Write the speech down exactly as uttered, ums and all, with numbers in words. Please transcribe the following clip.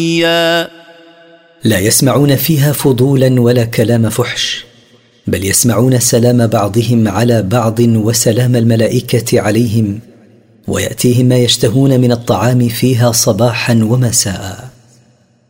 لا يسمعون فيها فضولا ولا كلام فحش، بل يسمعون سلام بعضهم على بعض وسلام الملائكة عليهم، ويأتيهم ما يشتهون من الطعام فيها صباحا ومساء.